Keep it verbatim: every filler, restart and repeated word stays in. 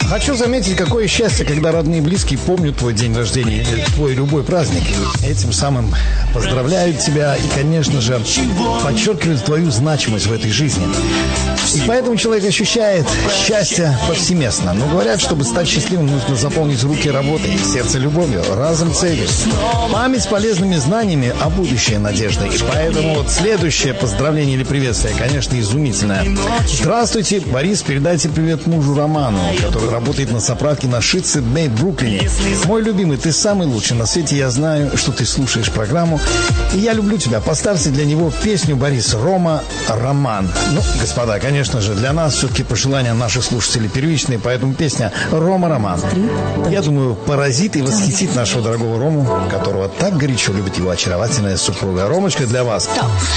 Хочу заметить, какое счастье, когда родные и близкие помнят твой день рождения или твой любой праздник. Этим самым поздравляют тебя и, конечно же, подчеркивают твою значимость в этой жизни. И поэтому человек ощущает счастье повсеместно. Но говорят, чтобы стать счастливым, нужно заполнить руки работой и сердце любовью, разом целью, память полезными знаниями, а будущее надеждой. И поэтому вот следующее поздравление или приветствие, конечно, изумительное. Здравствуйте, Борис, передайте привет мужу Роману, который работает на заправке на Шитси-Бэй в Бруклине. Мой любимый, ты самый лучший на свете. Я знаю, что ты слушаешь программу, и я люблю тебя. Поставьте для него песню, Борис, Рома Роман. Ну, господа, конечно же, для нас все-таки пожелания наших слушателей первичные, поэтому песня Рома Роман, я думаю, поразит и восхитит нашего дорогого Рому, которого так горячо любит его очаровательная супруга. Ромочка, для вас.